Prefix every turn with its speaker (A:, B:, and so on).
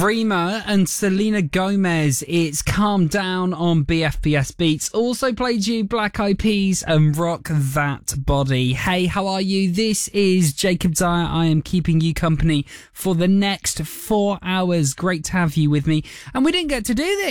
A: Rima and Selena Gomez, it's Calm Down on BFBS Beats. Also played you Black Eyed Peas and Rock That Body. Hey, how are you? This is Jacob Dyer. I am keeping you company for the next 4 hours. Great to have you with me. And we didn't get to do this